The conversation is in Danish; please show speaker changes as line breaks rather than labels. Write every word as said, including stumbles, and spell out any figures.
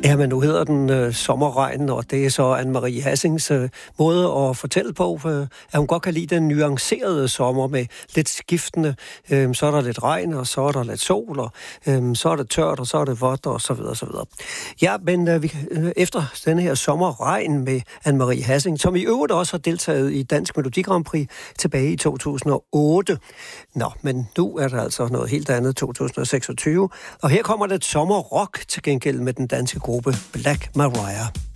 Ja, men nu hedder den øh, Sommerregn, og det er så Anne-Marie Hassings øh, måde at fortælle på, øh, at hun godt kan lide den nuancerede sommer med lidt skiftende. Øh, så er der lidt regn, og så er der lidt sol, og øh, så er det tørt, og så er det vådt, og så videre, så videre. Ja, men øh, vi, øh, efter denne her Sommerregn med Anne-Marie Hassing, som i øvrigt også har deltaget i Dansk Melodi Grand Prix tilbage i to tusind og otte. Nå, men nu er der altså noget helt andet, to tusind og seksogtyve, og her kommer det et sommerrock til gengæld med den danske gruppe Black Mariah.